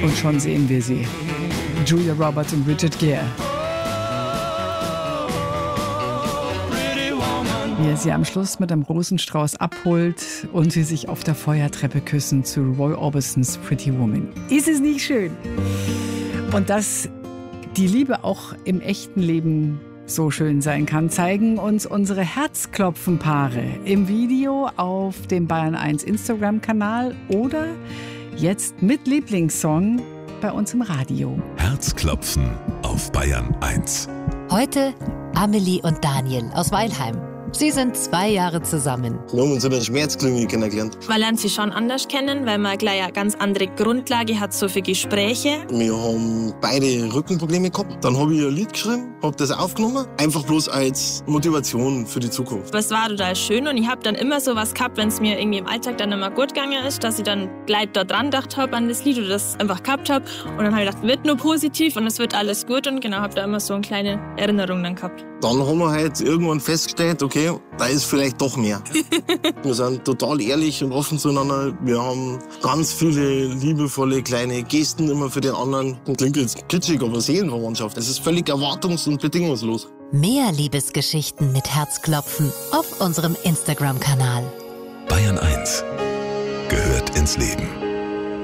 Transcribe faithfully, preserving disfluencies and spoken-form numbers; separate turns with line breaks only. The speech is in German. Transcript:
Und schon sehen wir sie. Julia Roberts und Richard Gere. Wie er sie am Schluss mit einem Rosenstrauß abholt und sie sich auf der Feuertreppe küssen zu Roy Orbisons Pretty Woman. Ist es nicht schön? Und dass die Liebe auch im echten Leben so schön sein kann, zeigen uns unsere Herzklopfen-Paare im Video auf dem Bayern eins Instagram-Kanal oder jetzt mit Lieblingssong bei uns im Radio.
Herzklopfen auf Bayern eins.
Heute Amelie und Daniel aus Weilheim. Sie sind zwei Jahre zusammen.
Wir haben uns in der Schmerzklinik kennengelernt.
Man lernt sie schon anders kennen, weil man gleich eine ganz andere Grundlage hat, so für Gespräche.
Wir haben beide Rückenprobleme gehabt. Dann habe ich ein Lied geschrieben, habe das aufgenommen. Einfach bloß als Motivation für die Zukunft.
Es war total schön und ich habe dann immer so was gehabt, wenn es mir irgendwie im Alltag dann immer gut gegangen ist, dass ich dann gleich da dran gedacht habe an das Lied oder das einfach gehabt habe. Und dann habe ich gedacht, wird nur positiv und es wird alles gut. Und genau, habe da immer so eine kleine Erinnerung dann gehabt.
Dann haben wir halt irgendwann festgestellt, okay, da ist vielleicht doch mehr. Wir sind total ehrlich und offen zueinander. Wir haben ganz viele liebevolle kleine Gesten immer für den anderen. Das klingt jetzt kitschig, aber Seelenverwandtschaft. Es ist völlig erwartungs- und bedingungslos.
Mehr Liebesgeschichten mit Herzklopfen auf unserem Instagram-Kanal.
Bayern eins gehört ins Leben.